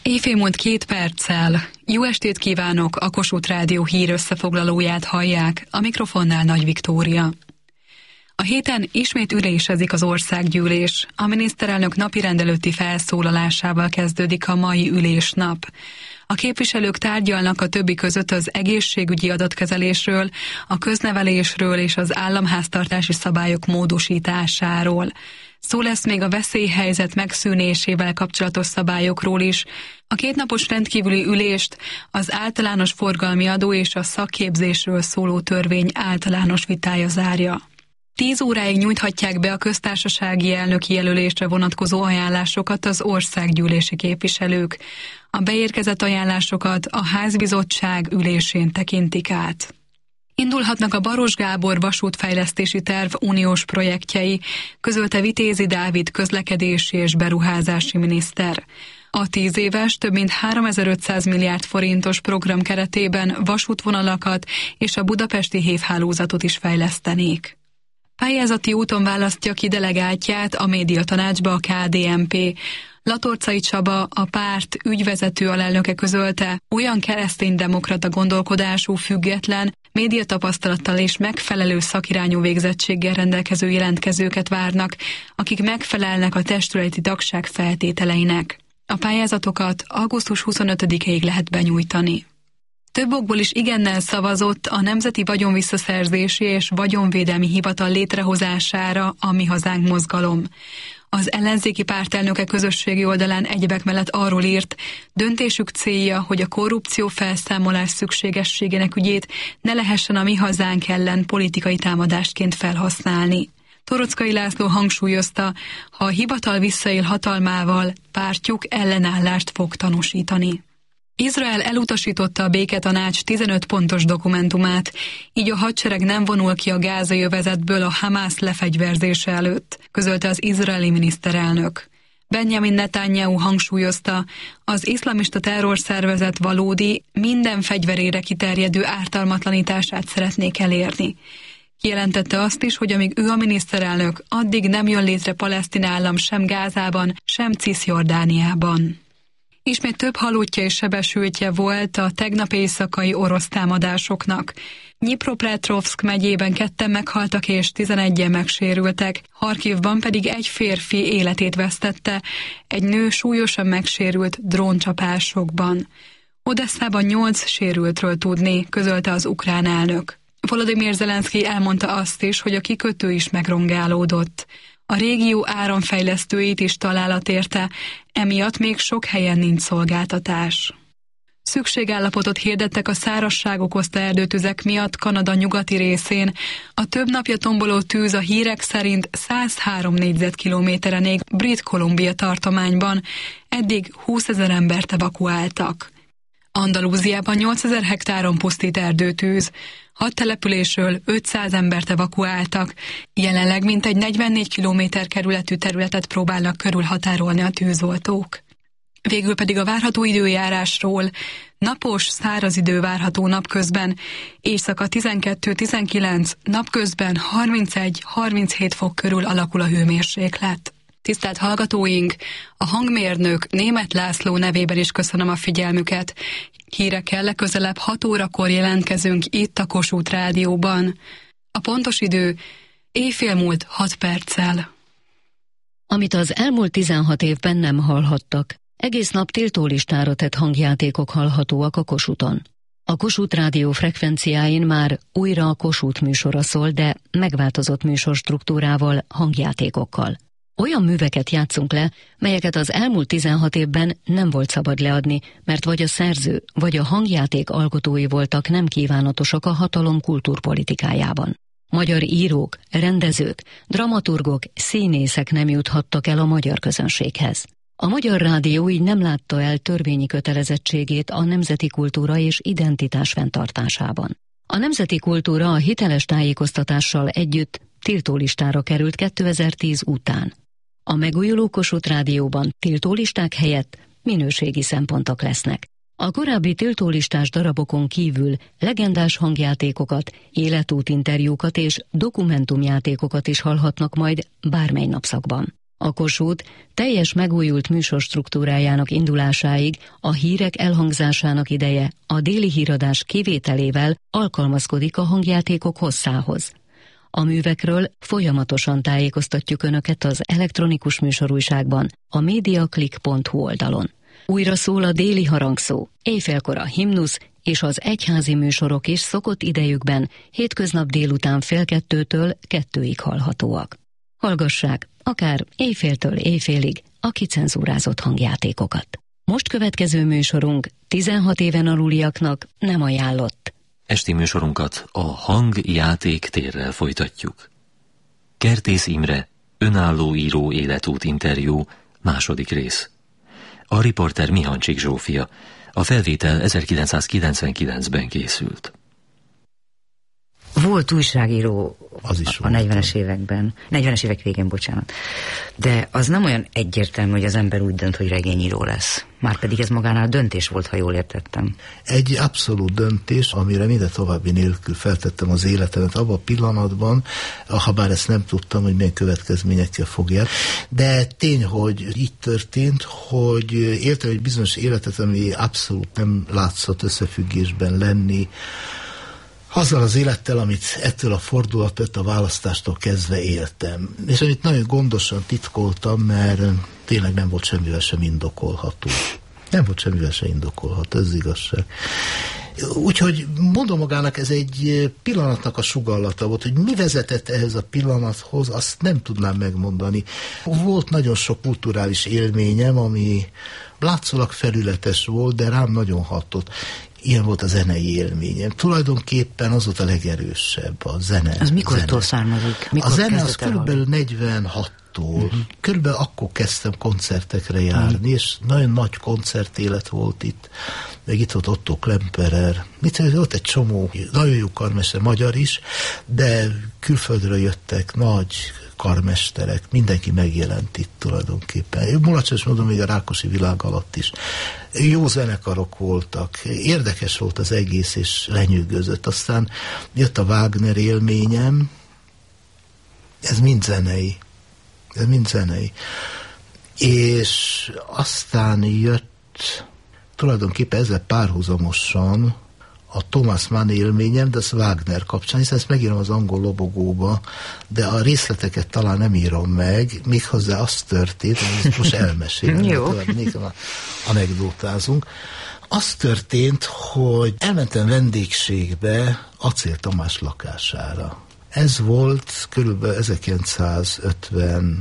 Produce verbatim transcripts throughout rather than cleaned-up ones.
Éjfél múlt két perccel. Jó estét kívánok, a Kossuth Rádió hír összefoglalóját hallják, a mikrofonnál Nagy Viktória. A héten ismét ülésezik az országgyűlés. A miniszterelnök napirendelőtti felszólalásával kezdődik a mai ülésnap. A képviselők tárgyalnak a többi között az egészségügyi adatkezelésről, a köznevelésről és az államháztartási szabályok módosításáról. Szó lesz még a veszélyhelyzet megszűnésével kapcsolatos szabályokról is. A kétnapos rendkívüli ülést az általános forgalmi adó és a szakképzésről szóló törvény általános vitája zárja. Tíz óráig nyújthatják be a köztársasági elnöki jelölésre vonatkozó ajánlásokat az országgyűlési képviselők. A beérkezett ajánlásokat a házbizottság ülésén tekintik át. Indulhatnak a Baros Gábor vasútfejlesztési terv uniós projektjei, közölte Vitézi Dávid közlekedési és beruházási miniszter. A tíz éves, több mint háromezer-ötszáz milliárd forintos program keretében vasútvonalakat és a budapesti hévhálózatot is fejlesztenék. Pályázati úton választja ki delegáltját a médiatanácsba a ká dé en pé. Latorcai Csaba, a párt ügyvezető alelnöke közölte, olyan kereszténydemokrata gondolkodású, független, médiatapasztalattal és megfelelő szakirányú végzettséggel rendelkező jelentkezőket várnak, akik megfelelnek a testületi tagság feltételeinek. A pályázatokat augusztus huszonötödikéig lehet benyújtani. Több okból is igennel szavazott a Nemzeti Vagyonvisszaszerzési és Vagyonvédelmi Hivatal létrehozására a Mi Hazánk mozgalom. Az ellenzéki pártelnöke közösségi oldalán egyebek mellett arról írt, döntésük célja, hogy a korrupció felszámolás szükségességének ügyét ne lehessen a Mi Hazánk ellen politikai támadásként felhasználni. Toroczkai László hangsúlyozta, ha a hivatal visszaél hatalmával, pártjuk ellenállást fog tanúsítani. Izrael elutasította a béketanács tizenöt pontos dokumentumát, így a hadsereg nem vonul ki a gázai övezetből a Hamász lefegyverzése előtt, közölte az izraeli miniszterelnök. Benjamin Netanyahu hangsúlyozta, az iszlamista terrorszervezet valódi, minden fegyverére kiterjedő ártalmatlanítását szeretnék elérni. Kijelentette azt is, hogy amíg ő a miniszterelnök, addig nem jön létre palesztin állam sem Gázában, sem Ciszjordániában. Ismét több halottja és sebesültje volt a tegnap éjszakai orosz támadásoknak. Dnyipropetrovszk megyében ketten meghaltak és tizenegyen megsérültek, Harkivban pedig egy férfi életét vesztette, egy nő súlyosan megsérült dróncsapásokban. Odesszában nyolc sérültről tudni, közölte az ukrán elnök. Volodymyr Zelenszky elmondta azt is, hogy a kikötő is megrongálódott. A régió áramfejlesztőit is találat érte, emiatt még sok helyen nincs szolgáltatás. Szükségállapotot hirdettek a szárazság okozta erdőtüzek miatt Kanada nyugati részén. A több napja tomboló tűz a hírek szerint száz három négyzetkilométeren ég Brit Columbia tartományban, eddig húszezer embert evakuáltak. Andalúziában nyolcezer hektáron pusztít erdőtűz. Hat településről ötszáz embert evakuáltak, jelenleg mintegy negyvennégy kilométer kerületű területet próbálnak körülhatárolni a tűzoltók. Végül pedig a várható időjárásról. Napos, száraz idő várható napközben, éjszaka tizenkettő-tizenkilenc, napközben harmincegy-harminchét fok körül alakul a hőmérséklet. Tisztelt hallgatóink, a hangmérnök Németh László nevében is köszönöm a figyelmüket. Hírekkel legközelebb hat órakor jelentkezünk itt a Kossuth Rádióban. A pontos idő éjfél múlt hat perccel. Amit az elmúlt tizenhat évben nem hallhattak, egész nap tiltólistára tett hangjátékok hallhatóak a Kossuthon. A Kossuth Rádió frekvenciáin már újra a Kossuth műsora szól, de megváltozott műsorstruktúrával, hangjátékokkal. Olyan műveket játszunk le, melyeket az elmúlt tizenhat évben nem volt szabad leadni, mert vagy a szerző, vagy a hangjáték alkotói voltak nem kívánatosak a hatalom kultúrpolitikájában. Magyar írók, rendezők, dramaturgok, színészek nem juthattak el a magyar közönséghez. A Magyar Rádió így nem látta el törvényi kötelezettségét a nemzeti kultúra és identitás fenntartásában. A nemzeti kultúra a hiteles tájékoztatással együtt tiltólistára került kétezer-tíz után. A megújuló Kossuth Rádióban tiltólisták helyett minőségi szempontok lesznek. A korábbi tiltólistás darabokon kívül legendás hangjátékokat, életútinterjúkat és dokumentumjátékokat is hallhatnak majd bármely napszakban. A Kossuth teljes megújult műsorstruktúrájának indulásáig a hírek elhangzásának ideje a déli híradás kivételével alkalmazkodik a hangjátékok hosszához. A művekről folyamatosan tájékoztatjuk Önöket az elektronikus műsorújságban, a mediaclick pont hu oldalon. Újra szól a déli harangszó, éjfélkor a himnusz és az egyházi műsorok is szokott idejükben hétköznap délután fél kettőtől kettőig hallhatóak. Hallgassák akár éjféltől éjfélig a kicenzúrázott hangjátékokat. Most következő műsorunk tizenhat éven aluliaknak nem ajánlott. Esti műsorunkat a hangjáték térrel folytatjuk. Kertész Imre, önálló író életút interjú, második rész. A riporter Mihancsik Zsófia. A felvétel ezerkilencszázkilencvenkilencben készült. Volt újságíró az is a negyvenes években, negyvenes évek végén, bocsánat. De az nem olyan egyértelmű, hogy az ember úgy dönt, hogy regényíró lesz. Márpedig ez magánál döntés volt, ha jól értettem. Egy abszolút döntés, amire minden további nélkül feltettem az életemet abban a pillanatban, ha bár ezt nem tudtam, hogy milyen következményekkel fogják. De tény, hogy így történt, hogy éltem egy bizonyos életet, ami abszolút nem látszott összefüggésben lenni azzal az élettel, amit ettől a fordulatot, a választástól kezdve éltem. És amit nagyon gondosan titkoltam, mert tényleg nem volt semmivel sem indokolható. Nem volt semmivel sem indokolható, ez igazság. Úgyhogy mondom magának, ez egy pillanatnak a sugallata volt, hogy mi vezetett ehhez a pillanathoz, azt nem tudnám megmondani. Volt nagyon sok kulturális élményem, ami látszólag felületes volt, de rám nagyon hatott. Ilyen volt a zenei élményem. Tulajdonképpen az volt a legerősebb, a zene. Az mikortól származik? Mikor a zene az körülbelül negyvenhattól. Uh-huh. Körülbelül akkor kezdtem koncertekre járni, uh-huh. és nagyon nagy koncertélet volt itt. Meg itt volt Otto Klemperer. Mit volt egy csomó, nagyon jó karmester, magyar is, de külföldről jöttek nagy karmesterek, mindenki megjelent itt tulajdonképpen. Mulacsos mondom, még a Rákosi világ alatt is. Jó zenekarok voltak, érdekes volt az egész, és lenyűgözött. Aztán jött a Wagner élményem, ez mind zenei. Ez mind zenei. És aztán jött tulajdonképpen ezzel párhuzamosan a Thomas Mann élményem, de az Wagner kapcsán, hiszen ezt megírom az angol lobogóba, de a részleteket talán nem írom meg, méghozzá az történt, hogy most elmesélem, tovább még anekdótázunk. Az történt, hogy elmentem vendégségbe Acél Tamás lakására. Ez volt körülbelül ezerkilencszázötvenkettőben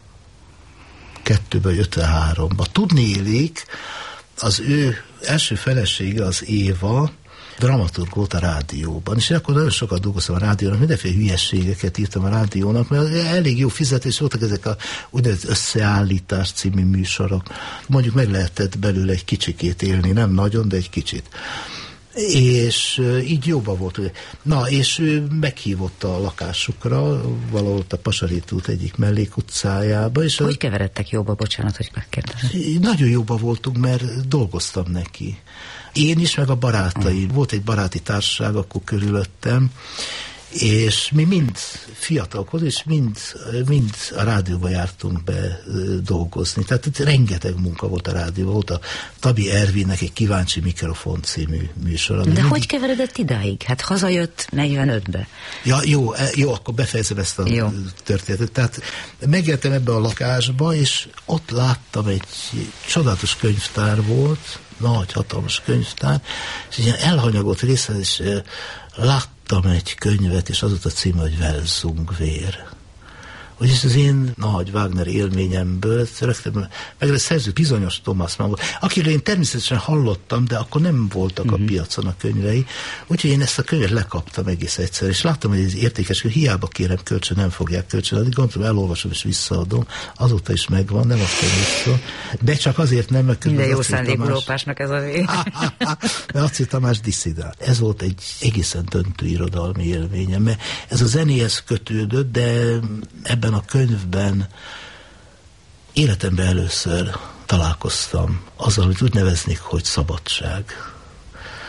vagy ötvenháromban. Tudniillik, az ő első felesége, az Éva, dramaturg volt a rádióban, és én akkor nagyon sokat dolgoztam a rádiónak, mindenféle hülyességeket írtam a rádiónak, mert elég jó fizetés voltak ezek a úgynevezett összeállítás című műsorok. Mondjuk meg lehetett belőle egy kicsikét élni, nem nagyon, de egy kicsit. És így jóba volt. Na, és ő meghívott a lakásukra, valahol a Pasaréti út egyik mellékutcájába. És hogy az... keveredtek jóba, bocsánat, hogy megkérdezem? Nagyon jóba voltunk, mert dolgoztam neki. Én is, meg a barátaim. Mm. Volt egy baráti társaság akkor körülöttem, és mi mind fiatalok, és mind, mind a rádióba jártunk be dolgozni. Tehát itt rengeteg munka volt a rádióban. Volt a Tabi Ervinnek egy Kíváncsi Mikrofon című műsor. De mindig... hogy keveredett idáig? Hát hazajött negyvenötbe. Ja, jó, jó, akkor befejezem ezt a jó. történetet. Tehát megjeltem ebbe a lakásba, és ott láttam egy csodálatos könyvtár volt, nagy, hatalmas könyvtár, és egy ilyen elhanyagolt részen, és láttam egy könyvet, és az volt a címe, hogy Welszungvér. Úgyis az én nagy Wagner élményemből rögtön meg lesz szerző bizonyos Thomas Mann volt, akiről én természetesen hallottam, de akkor nem voltak uh-huh. a piacon a könyvei, úgyhogy én ezt a könyvet lekaptam egész egyszer, és láttam, hogy ez értékes, hogy hiába kérem kölcsön, nem fogják kölcsön adni, gondolom, elolvasom és visszaadom, azóta is megvan, nem adtam vissza, de csak azért nem, mert minden jó szándékú lopásnak ez az én. Mert Acél Tamás disszidált. Ez volt egy egészen döntő irodalmi élményem, mert ez a zenéhez kötődött, de ebben a könyvben életemben először találkoztam azzal, hogy úgy neveznék, hogy szabadság.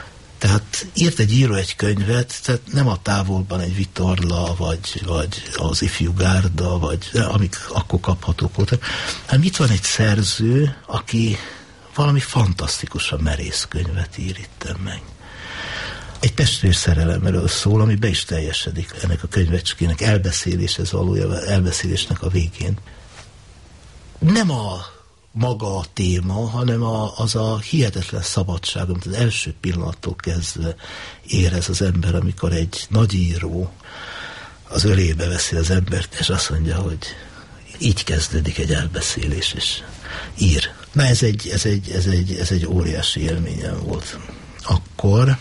Tehát írt egy író egy könyvet, tehát nem a távolban egy Vitorla, vagy, vagy az Ifjú Gárda, vagy amik akkor kaphatók voltak, hanem itt van egy szerző, aki valami fantasztikusan merész könyvet ír itten meg. Egy testvérszerelemről szól, ami be is teljesedik ennek a könyvecskének, elbeszélés, ez valójában elbeszélésnek a végén. Nem a maga a téma, hanem a, az a hihetetlen szabadság, amit az első pillanattól kezdve érez az ember, amikor egy nagy író az ölébe veszi az embert, és azt mondja, hogy így kezdődik egy elbeszélés, és ír. Na ez egy, ez egy, ez egy, ez egy óriási élményem volt akkor,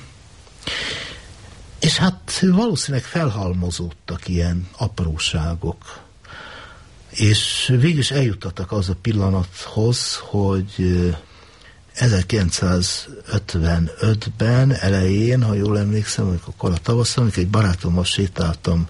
és hát valószínűleg felhalmozódtak ilyen apróságok, és végül is eljutottak az a pillanathoz, hogy ezerkilencszázötvenötben elején, ha jól emlékszem, amikor kora tavasszal, amikor egy barátommal sétáltam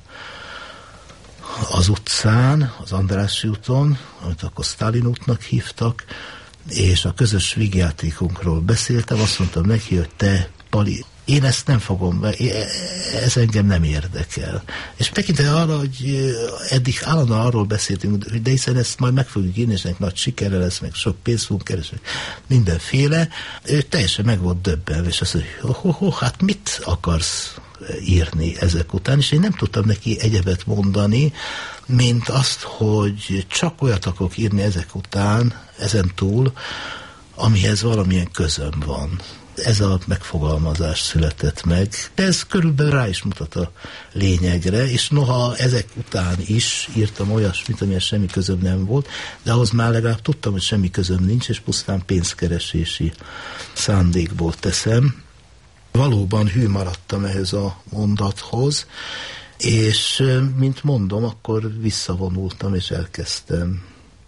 az utcán, az Andrássy úton, amit akkor Sztálin útnak hívtak, és a közös vígjátékunkról beszéltem, azt mondtam neki, hogy te, Pali, én ezt nem fogom, ez engem nem érdekel. És tekintve arra, hogy eddig állandóan arról beszéltünk, hogy de hiszen ezt majd meg fogjuk írni, és nagy sikere lesz, meg sok pénzt fogunk keresni, mindenféle. Ő teljesen meg volt döbbenve, és azt mondja, hogy ho, ho, hát mit akarsz írni ezek után? És én nem tudtam neki egyebet mondani, mint azt, hogy csak olyat akarok írni ezek után, ezen túl, amihez valamilyen közöm van. Ez a megfogalmazás született meg. De ez körülbelül rá is mutat a lényegre, és noha ezek után is írtam olyasmit, amihez semmi közöm nem volt, de ahhoz már legalább tudtam, hogy semmi közöm nincs, és pusztán pénzkeresési szándékból teszem. Valóban hű maradtam ehhez a mondathoz, és mint mondom, akkor visszavonultam, és elkezdtem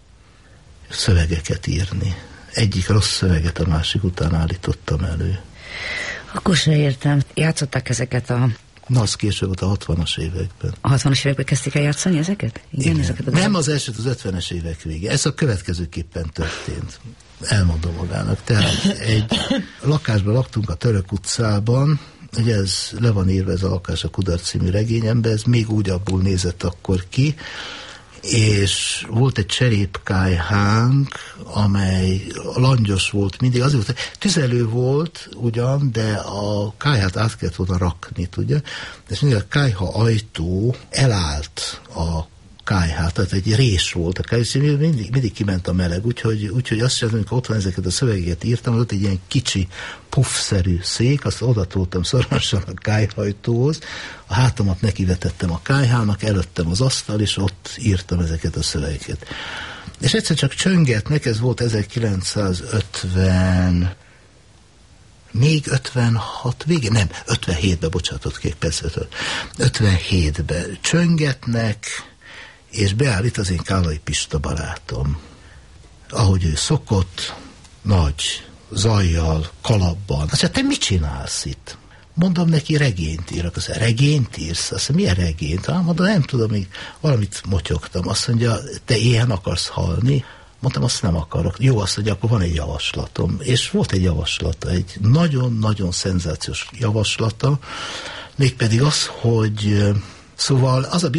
szövegeket írni. Egyik rossz szöveget a másik után állítottam elő. Akkor se értem. Játszották ezeket a... Na, az később volt a hatvanas években. A hatvanas években kezdték el játszani ezeket? Igen, Igen. Ezeket a Nem az elsőt, az ötvenes évek vége. Ez a következőképpen történt. Elmondom magának. Tehát egy lakásban laktunk a Török utcában, ugye ez le van írva, ez a Lakás a Kudarc című regényemben, ez még úgy abból nézett akkor ki, és volt egy cserépkályhánk, amely langyos volt mindig, azért volt, tüzelő volt ugyan, de a kályhát át kellett volna rakni, tudja, és mindig a kályha ajtó elállt a kályhát, tehát egy rés volt a kályha, és mindig, mindig kiment a meleg, úgyhogy, úgyhogy azt sem, amikor ott van ezeket a szövegeket írtam, ott egy ilyen kicsi puffszerű szék, azt oda toltam szorosan a kályhajtóhoz, a hátamat nekivetettem a kályhának, előttem az asztal, és ott írtam ezeket a szövegeket. És egyszer csak csöngetnek, ez volt ezerkilencszázötven, még ötvenhat végén, nem, ötvenhétben, bocsánatot kék, persze, ötvenhétben csöngetnek, és beállít az én Kálai Pista barátom. Ahogy ő szokott, nagy zajjal, kalapban. Azt mondja, te mit csinálsz itt? Mondom neki, regényt írok. Azt mondja, regényt írsz? Azt mondja, milyen regényt? Ah, mondom, nem tudom, még valamit motyogtam. Azt mondja, te éhen akarsz halni? Mondtam, azt nem akarok. Jó, azt mondja, akkor van egy javaslatom. És volt egy javaslata, egy nagyon-nagyon szenzációs javaslata, mégpedig az, hogy szóval az a